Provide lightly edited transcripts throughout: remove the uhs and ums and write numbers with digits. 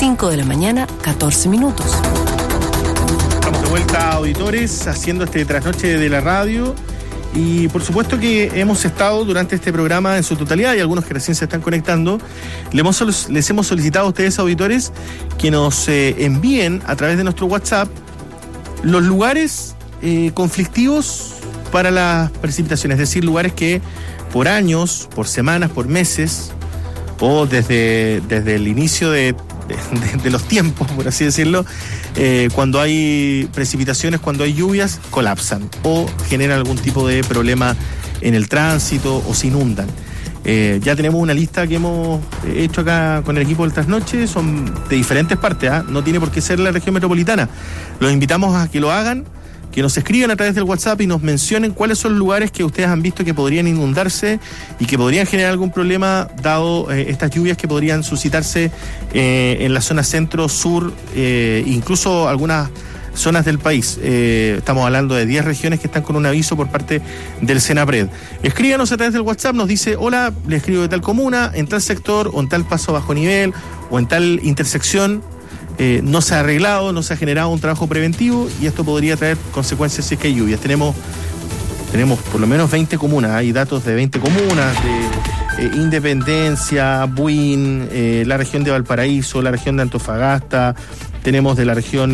5 de la mañana, 14 minutos. Estamos de vuelta, auditores, haciendo este trasnoche de la radio. Y por supuesto que hemos estado durante este programa en su totalidad, y algunos que recién se están conectando, les hemos solicitado a ustedes, auditores, que nos envíen a través de nuestro WhatsApp los lugares conflictivos para las precipitaciones, es decir, lugares que por años, por semanas, por meses, o desde el inicio de los tiempos, por así decirlo, cuando hay precipitaciones, cuando hay lluvias, colapsan o generan algún tipo de problema en el tránsito o se inundan. Ya tenemos una lista que hemos hecho acá con el equipo del Trasnoche, son de diferentes partes, no tiene por qué ser la región metropolitana. Los invitamos a que lo hagan, que nos escriban a través del WhatsApp y nos mencionen cuáles son los lugares que ustedes han visto que podrían inundarse y que podrían generar algún problema dado estas lluvias que podrían suscitarse en la zona centro-sur, incluso algunas zonas del país. Estamos hablando de 10 regiones que están con un aviso por parte del Senapred. Escríbanos a través del WhatsApp, nos dice: hola, le escribo de tal comuna, en tal sector, o en tal paso bajo nivel, o en tal intersección. No se ha arreglado, no se ha generado un trabajo preventivo y esto podría traer consecuencias si es que hay lluvias. Tenemos por lo menos 20 comunas, hay datos de 20 comunas, de Independencia, Buin, la región de Valparaíso, la región de Antofagasta, tenemos de la región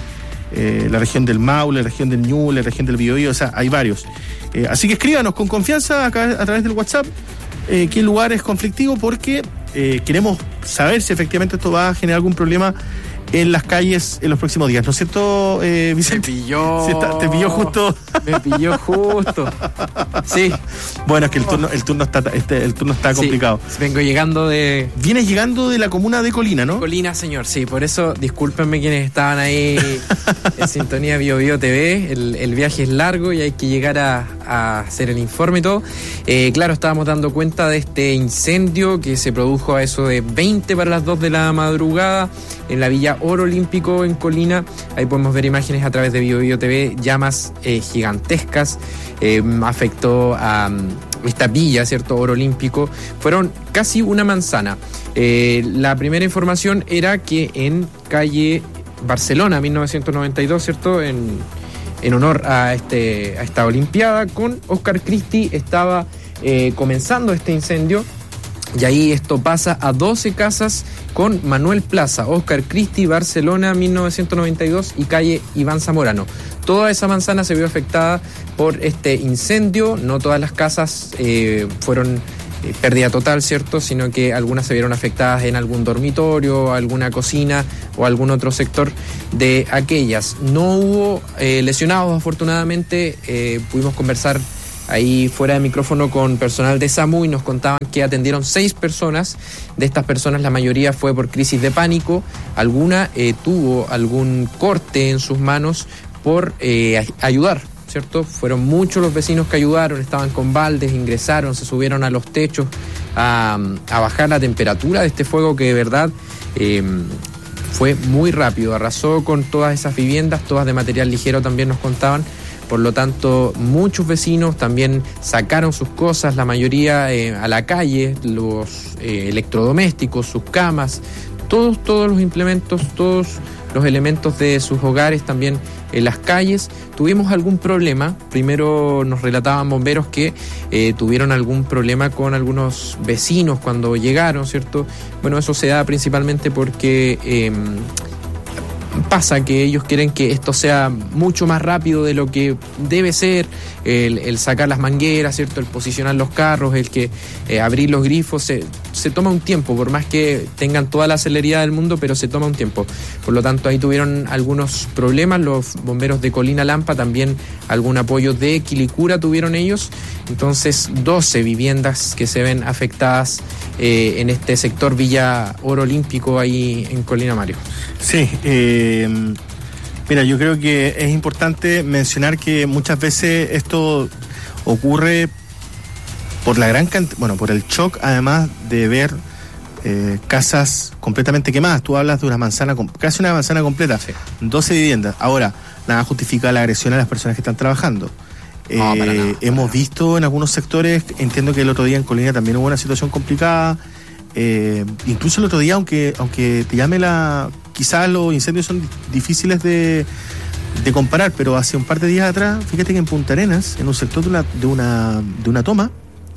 del Maule, la región del Ñuble, la región del Biobío, o sea, hay varios. Así que escríbanos con confianza acá a través del WhatsApp qué lugar es conflictivo, porque queremos saber si efectivamente esto va a generar algún problema en las calles en los próximos días, ¿no es cierto, Vicente? Te pilló justo. Me pilló justo. Sí. Bueno, es que el turno está complicado. Vengo llegando de... Vienes llegando de la comuna de Colina, ¿no? Colina, señor, sí. Por eso, discúlpenme quienes estaban ahí en sintonía Biobío TV. El viaje es largo y hay que llegar a hacer el informe y todo. Claro, estábamos dando cuenta de este incendio que se produjo a eso de 20 para las 2 de la madrugada en la Villa Oro Olímpico en Colina. Ahí podemos ver imágenes a través de Biobío TV, llamas gigantescas. Afectó a esta villa, ¿cierto? Oro Olímpico. Fueron casi una manzana. La primera información era que en calle Barcelona, 1992, ¿cierto? En honor a esta Olimpiada, con Oscar Christie estaba comenzando este incendio. Y ahí esto pasa a 12 casas con Manuel Plaza, Oscar Christie, Barcelona, 1992 y calle Iván Zamorano. Toda esa manzana se vio afectada por este incendio. No todas las casas fueron pérdida total, ¿cierto? Sino que algunas se vieron afectadas en algún dormitorio, alguna cocina o algún otro sector de aquellas. No hubo lesionados, afortunadamente. Pudimos conversar ahí fuera de micrófono con personal de SAMU y nos contaban que atendieron 6 personas. De estas personas la mayoría fue por crisis de pánico. Alguna tuvo algún corte en sus manos por ayudar, ¿cierto? Fueron muchos los vecinos que ayudaron, estaban con baldes, ingresaron, se subieron a los techos a bajar la temperatura de este fuego que de verdad fue muy rápido. Arrasó con todas esas viviendas, todas de material ligero también nos contaban. Por lo tanto, muchos vecinos también sacaron sus cosas, la mayoría a la calle, los electrodomésticos, sus camas, todos los implementos, todos los elementos de sus hogares también en las calles. Tuvimos algún problema. Primero nos relataban bomberos que tuvieron algún problema con algunos vecinos cuando llegaron, ¿cierto? Bueno, eso se da principalmente porque pasa que ellos quieren que esto sea mucho más rápido de lo que debe ser, el sacar las mangueras, ¿cierto? El posicionar los carros, el que abrir los grifos, se toma un tiempo, por más que tengan toda la celeridad del mundo, pero se toma un tiempo. Por lo tanto, ahí tuvieron algunos problemas. Los bomberos de Colina Lampa también algún apoyo de Quilicura tuvieron ellos. Entonces, 12 viviendas que se ven afectadas en este sector Villa Oro Olímpico ahí en Colina, Mario. Sí, mira, yo creo que es importante mencionar que muchas veces esto ocurre por la gran cantidad, por el shock, además de ver casas completamente quemadas. Tú hablas de una manzana, casi una manzana completa, sí. 12 viviendas. Ahora, nada justifica la agresión a las personas que están trabajando. No, hemos visto en algunos sectores, entiendo que el otro día en Colina también hubo una situación complicada, incluso el otro día, aunque te llame quizás los incendios son difíciles de comparar, pero hace un par de días atrás, fíjate que en Punta Arenas, en un sector de una toma,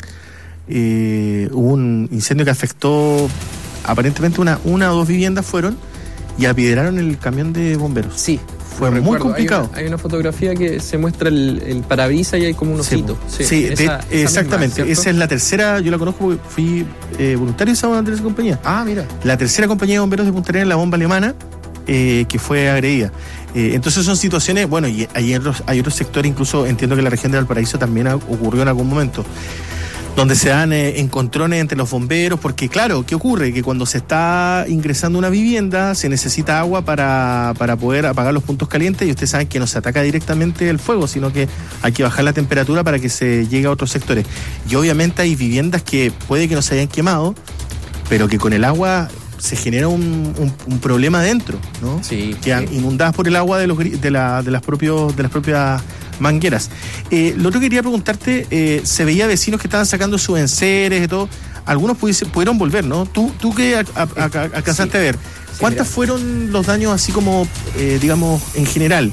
hubo un incendio que afectó aparentemente una o dos viviendas y apedrearon el camión de bomberos. Sí. Fue muy complicado. Hay una fotografía que se muestra el parabrisas y hay como un ojito. Sí, exactamente. Misma, esa es la tercera, yo la conozco porque fui voluntario de esa compañía. Ah, mira. La tercera compañía de bomberos de Punta Arenas, la bomba alemana, que fue agredida. Entonces son situaciones, bueno, y hay otros sectores, incluso entiendo que en la región de Valparaíso también ocurrió en algún momento, donde se dan encontrones entre los bomberos, porque claro, ¿qué ocurre? Que cuando se está ingresando a una vivienda se necesita agua para poder apagar los puntos calientes, y ustedes saben que no se ataca directamente el fuego, sino que hay que bajar la temperatura para que se llegue a otros sectores. Y obviamente hay viviendas que puede que no se hayan quemado, pero que con el agua se genera un problema adentro, ¿no? Sí. Quedan inundadas por el agua de las propias mangueras. Lo otro que quería preguntarte, se veía vecinos que estaban sacando sus enseres y todo. Algunos pudieron volver, ¿no? ¿Tú qué alcanzaste a ver? ¿Cuántas fueron los daños así como, digamos, en general?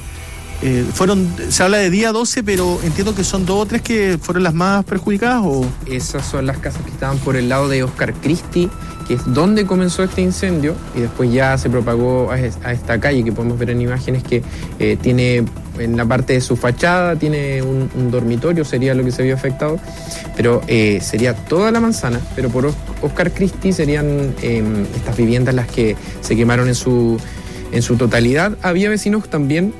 Se habla de día 12, pero entiendo que son 2 o 3 que fueron las más perjudicadas, ¿o? Esas son las casas que estaban por el lado de Oscar Christie, que es donde comenzó este incendio, y después ya se propagó a esta calle que podemos ver en imágenes, que tiene en la parte de su fachada tiene un dormitorio, sería lo que se vio afectado, pero sería toda la manzana, pero por Oscar Christie serían estas viviendas las que se quemaron en su totalidad. Había vecinos también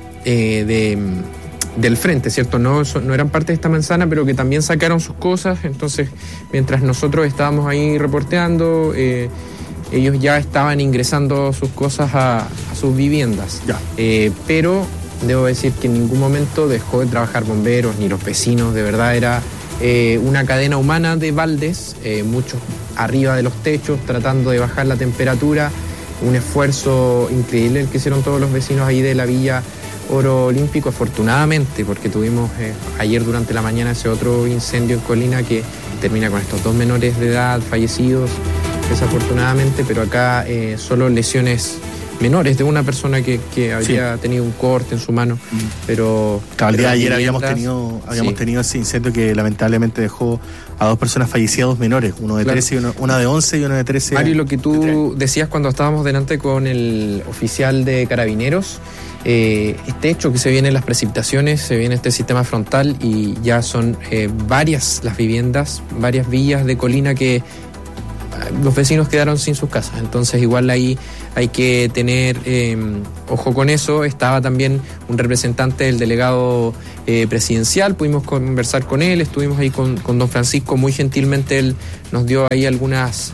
del frente, ¿cierto? No eran parte de esta manzana, pero que también sacaron sus cosas. Entonces, mientras nosotros estábamos ahí reporteando, ellos ya estaban ingresando sus cosas a sus viviendas. Ya. Pero debo decir que en ningún momento dejó de trabajar bomberos ni los vecinos. De verdad era una cadena humana de baldes, muchos arriba de los techos tratando de bajar la temperatura. Un esfuerzo increíble el que hicieron todos los vecinos ahí de la Villa Oro Olímpico, afortunadamente, porque tuvimos ayer durante la mañana ese otro incendio en Colina que termina con estos 2 menores de edad fallecidos, desafortunadamente, pero acá solo lesiones menores de una persona que habría tenido un corte en su mano, pero... El día de ayer habíamos tenido ese incendio que lamentablemente dejó a 2 personas fallecidas, 2 menores, uno de 13, una de 11 y una de 13. Mario, lo que tú decías cuando estábamos delante con el oficial de Carabineros, este hecho que se vienen las precipitaciones, se viene este sistema frontal y ya son varias las viviendas, varias villas de Colina que los vecinos quedaron sin sus casas. Entonces igual ahí hay que tener ojo con eso. Estaba también un representante del delegado presidencial, pudimos conversar con él, estuvimos ahí con don Francisco, muy gentilmente él nos dio ahí algunas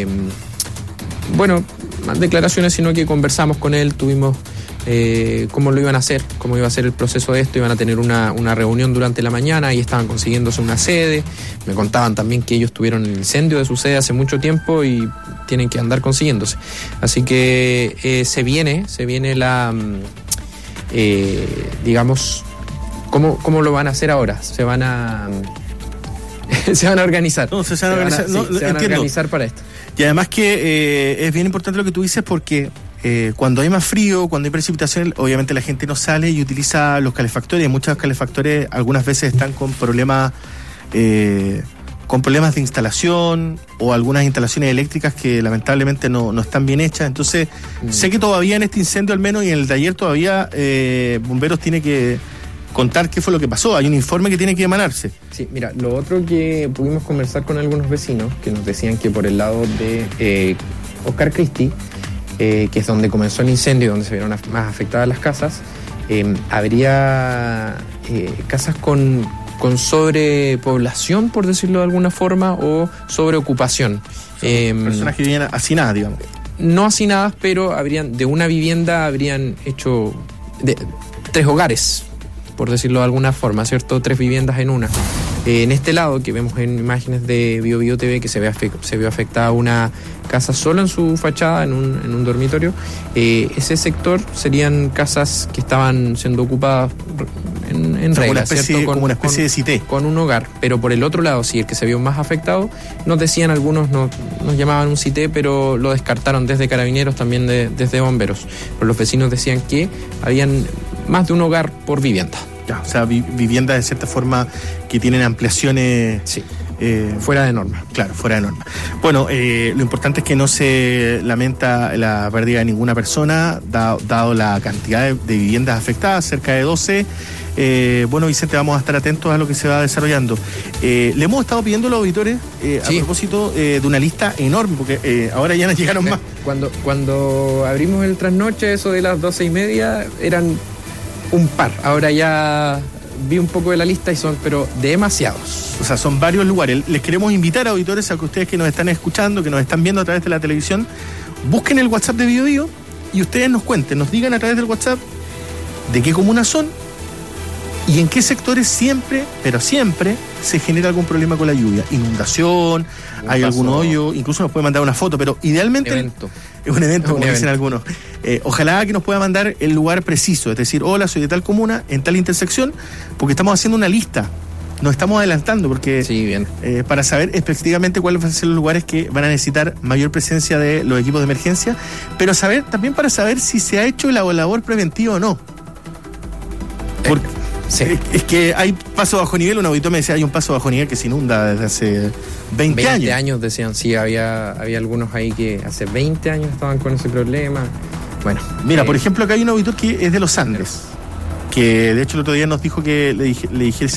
más declaraciones, sino que conversamos con él, tuvimos cómo lo iban a hacer, cómo iba a ser el proceso de esto. Iban a tener una reunión durante la mañana y estaban consiguiéndose una sede. Me contaban también que ellos tuvieron el incendio de su sede hace mucho tiempo y tienen que andar consiguiéndose. Así que se viene la digamos, ¿cómo lo van a hacer ahora? Se van a organizar. No, se van a organizar para esto. Y además que es bien importante lo que tú dices, porque cuando hay más frío, cuando hay precipitación, obviamente la gente no sale y utiliza los calefactores. Muchos calefactores algunas veces están con problemas de instalación, o algunas instalaciones eléctricas que lamentablemente no están bien hechas. Entonces, sé que todavía en este incendio, al menos, y en el de ayer todavía, bomberos tiene que contar qué fue lo que pasó. Hay un informe que tiene que emanarse. Sí, mira, lo otro que pudimos conversar con algunos vecinos que nos decían que por el lado de Oscar Christie, que es donde comenzó el incendio y donde se vieron más afectadas las casas, habría casas con sobrepoblación, por decirlo de alguna forma, o sobreocupación. Personas que vivían hacinadas, digamos. No hacinadas, pero de una vivienda habrían hecho 3 hogares, por decirlo de alguna forma, ¿cierto? 3 viviendas en una. En este lado, que vemos en imágenes de BioBio TV, que se vio afectada una casa solo en su fachada, en un dormitorio, ese sector serían casas que estaban siendo ocupadas en regla, ¿cierto? Como una especie de cité. Con un hogar. Pero por el otro lado, sí, el que se vio más afectado, nos decían algunos, nos llamaban un cité, pero lo descartaron desde Carabineros, también desde Bomberos. Pero los vecinos decían que habían más de un hogar por vivienda. Ya, o sea, viviendas de cierta forma que tienen ampliaciones... Sí. Fuera de norma. Claro, fuera de norma. Bueno, lo importante es que no se lamenta la pérdida de ninguna persona, dado la cantidad de viviendas afectadas, cerca de 12. Bueno, Vicente, vamos a estar atentos a lo que se va desarrollando. Le hemos estado pidiendo a los auditores, a propósito de una lista enorme, porque ahora ya nos llegaron más. Cuando abrimos el trasnoche, eso de las 12:30, eran un par. Ahora ya vi un poco de la lista y son, pero demasiados. O sea, son varios lugares. Les queremos invitar a auditores, a que ustedes que nos están escuchando, que nos están viendo a través de la televisión, busquen el WhatsApp de BioBio y ustedes nos cuenten, nos digan a través del WhatsApp de qué comunas son y en qué sectores siempre, pero siempre, se genera algún problema con la lluvia. Inundación, hay algún hoyo, incluso nos puede mandar una foto, pero idealmente... Es un evento, como dicen algunos. Ojalá que nos pueda mandar el lugar preciso, es decir, hola, soy de tal comuna, en tal intersección, porque estamos haciendo una lista. Nos estamos adelantando porque sí, bien. Para saber específicamente cuáles van a ser los lugares que van a necesitar mayor presencia de los equipos de emergencia, pero también para saber si se ha hecho la labor preventiva o no. Porque sí. Es que hay paso bajo nivel, un auditor me decía, hay un paso bajo nivel que se inunda desde hace 20 años. 20 años decían, sí, había algunos ahí que hace 20 años estaban con ese problema. Bueno. Mira, por ejemplo, acá hay un auditor que es de los Andes, que de hecho el otro día nos dijo que es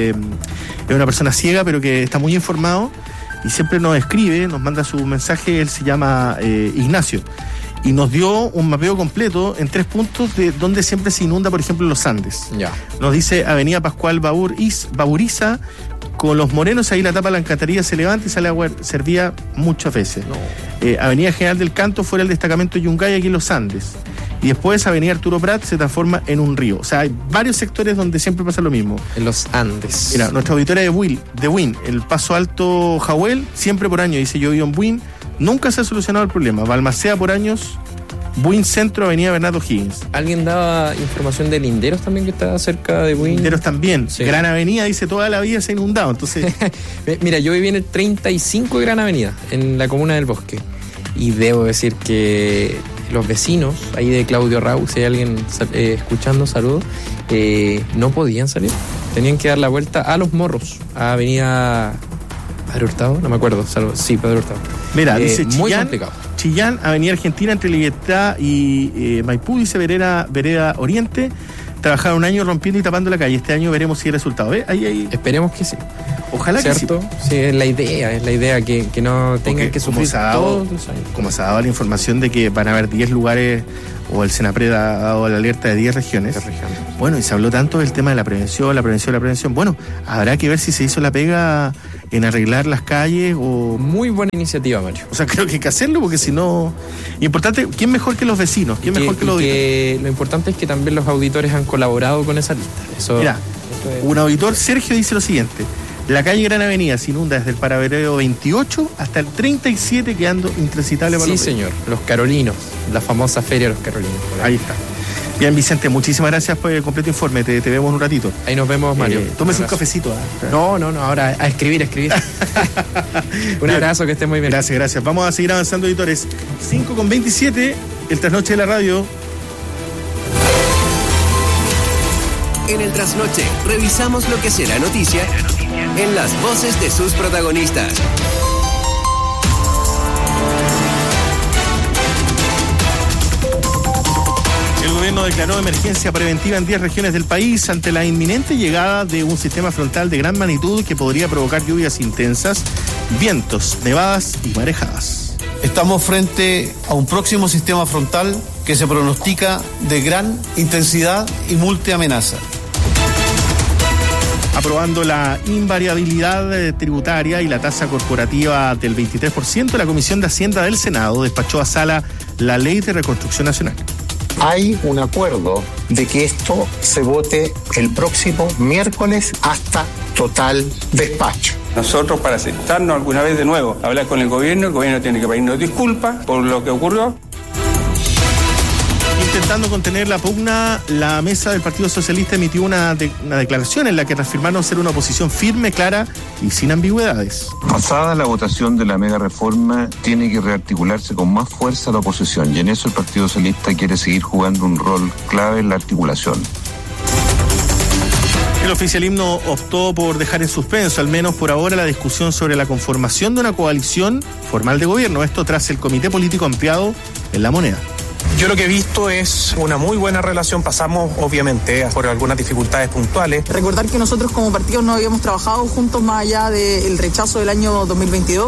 una persona ciega, pero que está muy informado y siempre nos escribe, nos manda su mensaje. Él se llama Ignacio y nos dio un mapeo completo en 3 puntos de donde siempre se inunda, por ejemplo, los Andes. Ya. Nos dice Avenida Pascual Baburiza, con los Morenos, ahí la tapa de la alcantarilla se levanta y sale agua servía muchas veces. No. Avenida General del Canto, fuera el destacamento Yungay, aquí en los Andes. Y después Avenida Arturo Prat se transforma en un río. O sea, hay varios sectores donde siempre pasa lo mismo. En los Andes. Mira, nuestra auditora de Win, el Paso Alto Jahuel, siempre por año, dice, yo vivo en Win, nunca se ha solucionado el problema. Balmaceda por años, Buin Centro, Avenida Bernardo Higgins. ¿Alguien daba información de Linderos también, que está cerca de Buin? Linderos también. Sí. Gran Avenida, dice, toda la vida se ha inundado, entonces... Mira, yo viví en el 35 de Gran Avenida, en la comuna del Bosque. Y debo decir que los vecinos, ahí de Claudio Rau, si hay alguien escuchando, saludos, no podían salir. Tenían que dar la vuelta a Los Morros, a Avenida Padre Hurtado, no me acuerdo, sí, Padre Hurtado. Mira, dice muy complicado. Chillán, Avenida Argentina, entre Libertad y Maipú, dice Vereda Oriente. Trabajaron un año rompiendo y tapando la calle. Este año veremos si hay resultado. ¿Ves? Ahí. Esperemos que sí. Ojalá ¿cierto? Que sí. Sí, es la idea que no tengan que sufrir todos los años. Como se ha dado la información de que van a haber 10 lugares, o el Senapred ha dado la alerta de 10 regiones. Bueno, y se habló tanto del tema de la prevención. Bueno, habrá que ver si se hizo la pega en arreglar las calles o... Muy buena iniciativa, Mario. O sea, creo que hay que hacerlo porque si no... Importante, ¿quién mejor que los vecinos? ¿Quién mejor que los auditores? Lo importante es que también los auditores han colaborado con esa lista. Mira, un auditor, Sergio, dice lo siguiente. La calle Gran Avenida se inunda desde el Paravereo 28 hasta el 37, quedando intransitable para los Sí, señor. Los Carolinos, la famosa feria de los Carolinos. Ahí está. Bien, Vicente, muchísimas gracias por el completo informe. Te vemos en un ratito. Ahí nos vemos, Mario. Tómese un cafecito. No, ahora a escribir. Un abrazo, que esté muy bien. Gracias. Vamos a seguir avanzando, editores. 5:27, el trasnoche de la radio. En el trasnoche revisamos lo que será noticia en las voces de sus protagonistas. El gobierno declaró emergencia preventiva en 10 regiones del país ante la inminente llegada de un sistema frontal de gran magnitud que podría provocar lluvias intensas, vientos, nevadas y marejadas. Estamos frente a un próximo sistema frontal que se pronostica de gran intensidad y multiamenaza. Aprobando la invariabilidad tributaria y la tasa corporativa del 23%, la Comisión de Hacienda del Senado despachó a sala la Ley de Reconstrucción Nacional. Hay un acuerdo de que esto se vote el próximo miércoles hasta total despacho. Nosotros, para sentarnos alguna vez de nuevo, hablar con el gobierno tiene que pedirnos disculpas por lo que ocurrió. Intentando contener la pugna, la mesa del Partido Socialista emitió una declaración en la que reafirmaron ser una oposición firme, clara y sin ambigüedades. Pasada la votación de la mega reforma, tiene que rearticularse con más fuerza la oposición, y en eso el Partido Socialista quiere seguir jugando un rol clave en la articulación. El oficialismo optó por dejar en suspenso, al menos por ahora, la discusión sobre la conformación de una coalición formal de gobierno. Esto tras el comité político ampliado en La Moneda. Yo lo que he visto es una muy buena relación. Pasamos, obviamente, por algunas dificultades puntuales. Recordar que nosotros como partido no habíamos trabajado juntos más allá del rechazo del año 2022.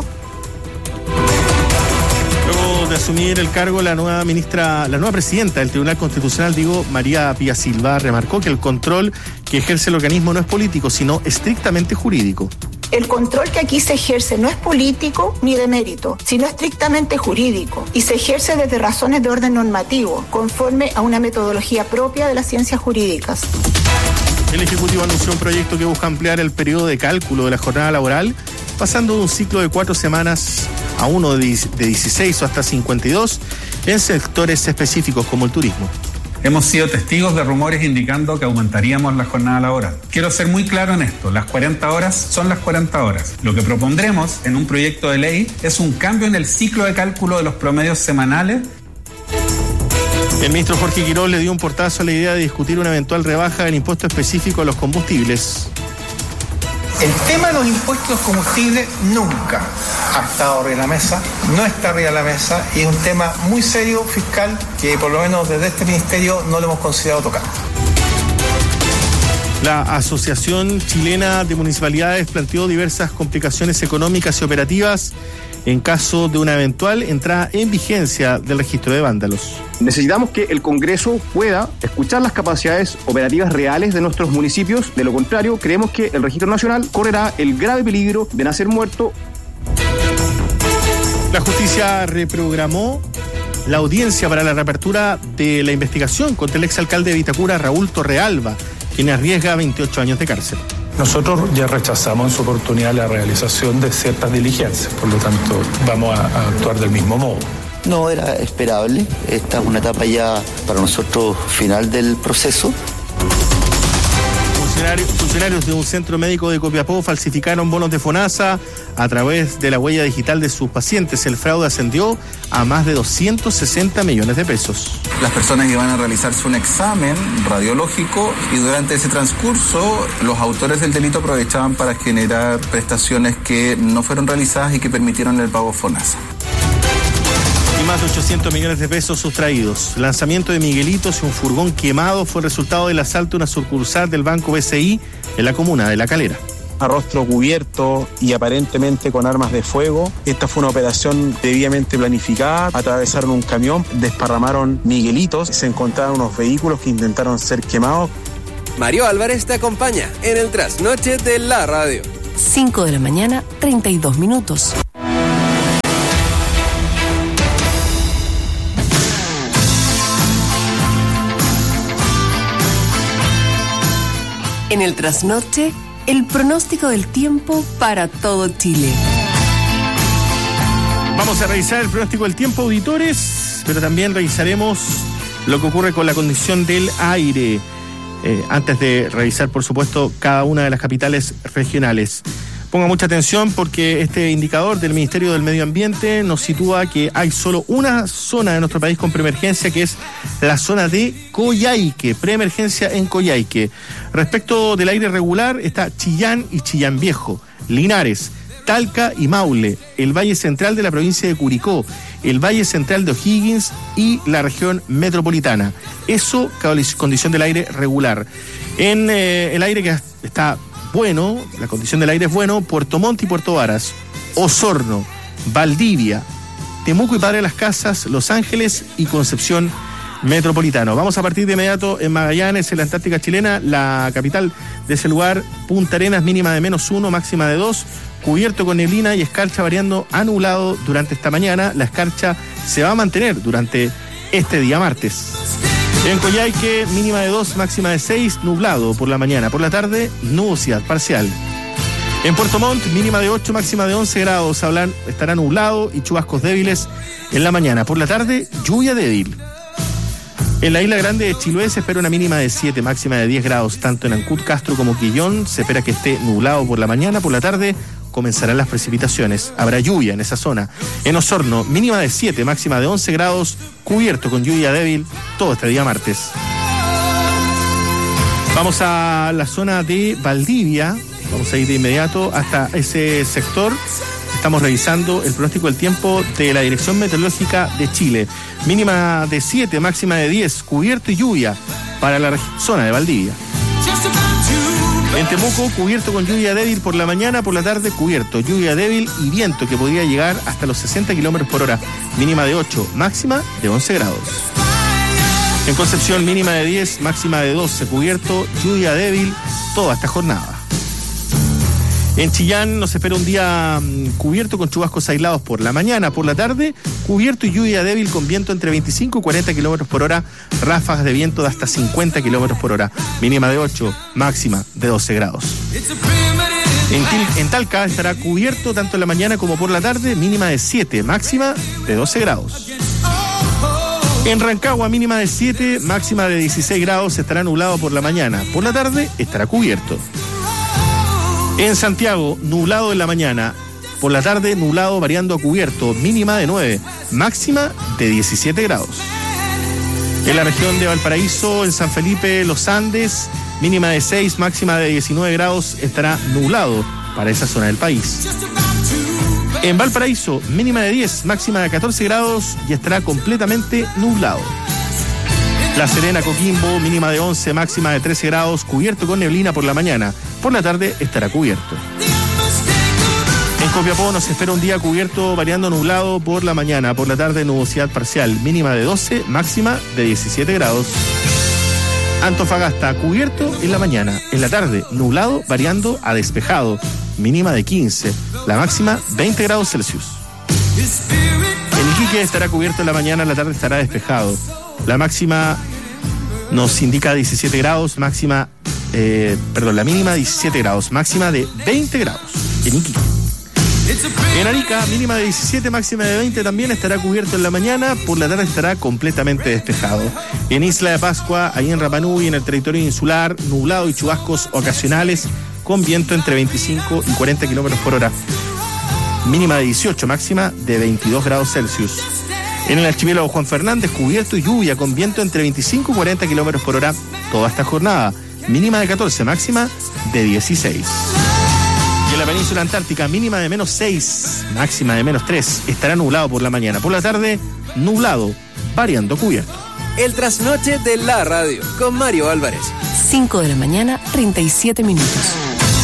Luego de asumir el cargo, la nueva presidenta del Tribunal Constitucional, María Pía Silva, remarcó que el control que ejerce el organismo no es político, sino estrictamente jurídico. El control que aquí se ejerce no es político ni de mérito, sino estrictamente jurídico, y se ejerce desde razones de orden normativo, conforme a una metodología propia de las ciencias jurídicas. El Ejecutivo anunció un proyecto que busca ampliar el periodo de cálculo de la jornada laboral, pasando de un ciclo de 4 semanas a uno de 16 o hasta 52 en sectores específicos como el turismo. Hemos sido testigos de rumores indicando que aumentaríamos la jornada laboral. Quiero ser muy claro en esto, las 40 horas son las 40 horas. Lo que propondremos en un proyecto de ley es un cambio en el ciclo de cálculo de los promedios semanales. El ministro Jorge Quiroz le dio un portazo a la idea de discutir una eventual rebaja del impuesto específico a los combustibles. El tema de los impuestos a los combustibles nunca ha estado arriba de la mesa, no está arriba de la mesa, y es un tema muy serio fiscal que por lo menos desde este ministerio no lo hemos considerado tocar. La Asociación Chilena de Municipalidades planteó diversas complicaciones económicas y operativas en caso de una eventual entrada en vigencia del registro de vándalos. Necesitamos que el Congreso pueda escuchar las capacidades operativas reales de nuestros municipios. De lo contrario, creemos que el Registro Nacional correrá el grave peligro de nacer muerto. La justicia reprogramó la audiencia para la reapertura de la investigación contra el exalcalde de Vitacura, Raúl Torrealba, quien arriesga 28 años de cárcel. Nosotros ya rechazamos en su oportunidad la realización de ciertas diligencias, por lo tanto vamos a actuar del mismo modo. No era esperable, esta es una etapa ya para nosotros final del proceso. Funcionarios de un centro médico de Copiapó falsificaron bonos de FONASA a través de la huella digital de sus pacientes. El fraude ascendió a más de 260 millones de pesos. Las personas iban a realizarse un examen radiológico y durante ese transcurso los autores del delito aprovechaban para generar prestaciones que no fueron realizadas y que permitieron el pago FONASA. Y más de 800 millones de pesos sustraídos. Lanzamiento de Miguelitos y un furgón quemado fue el resultado del asalto a una sucursal del Banco BCI en la comuna de La Calera. A rostro cubierto y aparentemente con armas de fuego. Esta fue una operación debidamente planificada. Atravesaron un camión, desparramaron Miguelitos, se encontraron unos vehículos que intentaron ser quemados. Mario Álvarez te acompaña en el trasnoche de la radio. 5 de la mañana, 32 minutos. En el trasnoche, el pronóstico del tiempo para todo Chile. Vamos a revisar el pronóstico del tiempo, auditores, pero también revisaremos lo que ocurre con la condición del aire, antes de revisar, por supuesto, cada una de las capitales regionales. Ponga mucha atención porque este indicador del Ministerio del Medio Ambiente nos sitúa que hay solo una zona de nuestro país con preemergencia, que es la zona de Coyhaique, preemergencia en Coyhaique. Respecto del aire regular, está Chillán y Chillán Viejo, Linares, Talca y Maule, el Valle Central de la provincia de Curicó, el Valle Central de O'Higgins y la región metropolitana. Eso, condición del aire regular. En el aire que está bueno, la condición del aire es bueno, Puerto Montt y Puerto Varas, Osorno, Valdivia, Temuco y Padre de las Casas, Los Ángeles y Concepción metropolitano. Vamos a partir de inmediato en Magallanes, en la Antártica chilena, la capital de ese lugar, Punta Arenas, mínima de -1, máxima de 2, cubierto con neblina y escarcha variando a nublado durante esta mañana. La escarcha se va a mantener durante este día martes. En Coyhaique, mínima de 2, máxima de 6, nublado por la mañana. Por la tarde, nubosidad parcial. En Puerto Montt, mínima de 8, máxima de 11 grados. Estará nublado y chubascos débiles en la mañana. Por la tarde, lluvia débil. En la isla grande de Chiloé se espera una mínima de 7, máxima de 10 grados. Tanto en Ancud, Castro como Quillón se espera que esté nublado por la mañana. Por la tarde comenzarán las precipitaciones. Habrá lluvia en esa zona. En Osorno, mínima de 7, máxima de 11 grados. Cubierto con lluvia débil todo este día martes. Vamos a la zona de Valdivia. Vamos a ir de inmediato hasta ese sector. Estamos revisando el pronóstico del tiempo de la Dirección Meteorológica de Chile. Mínima de 7, máxima de 10, cubierto y lluvia para la zona de Valdivia. En Temuco, cubierto con lluvia débil por la mañana, por la tarde cubierto, lluvia débil y viento que podría llegar hasta los 60 kilómetros por hora. Mínima de 8, máxima de 11 grados. En Concepción, mínima de 10, máxima de 12, cubierto, lluvia débil toda esta jornada. En Chillán nos espera un día cubierto con chubascos aislados por la mañana, por la tarde, cubierto y lluvia débil con viento entre 25 y 40 kilómetros por hora, ráfagas de viento de hasta 50 kilómetros por hora, mínima de 8, máxima de 12 grados. En Talca estará cubierto tanto en la mañana como por la tarde, mínima de 7, máxima de 12 grados. En Rancagua, mínima de 7, máxima de 16 grados, estará nublado por la mañana, por la tarde estará cubierto. En Santiago, nublado en la mañana, por la tarde nublado variando a cubierto, mínima de 9, máxima de 17 grados. En la región de Valparaíso, en San Felipe, Los Andes, mínima de 6, máxima de 19 grados, estará nublado para esa zona del país. En Valparaíso, mínima de 10, máxima de 14 grados y estará completamente nublado. La Serena, Coquimbo, mínima de 11, máxima de 13 grados, cubierto con neblina por la mañana. Por la tarde estará cubierto. En Copiapó nos espera un día cubierto variando nublado por la mañana. Por la tarde nubosidad parcial, mínima de 12, máxima de 17 grados. Antofagasta, cubierto en la mañana. En la tarde, nublado variando a despejado, mínima de 15. La máxima, 20 grados Celsius. En Iquique estará cubierto en la mañana, en la tarde estará despejado. La máxima nos indica 17 grados, la mínima 17 grados, máxima de 20 grados en Iquique. En Arica, mínima de 17, máxima de 20, también estará cubierto en la mañana, por la tarde estará completamente despejado. En Isla de Pascua, ahí en Rapa Nui, en el territorio insular, nublado y chubascos ocasionales, con viento entre 25 y 40 kilómetros por hora. Mínima de 18, máxima de 22 grados Celsius. En el archipiélago Juan Fernández, cubierto y lluvia con viento entre 25 y 40 kilómetros por hora toda esta jornada. Mínima de 14, máxima de 16. Y en la península antártica, mínima de menos 6, máxima de menos 3. Estará nublado por la mañana. Por la tarde, nublado, variando cubierto. El trasnoche de la radio con Mario Álvarez. 5 de la mañana, 37 minutos.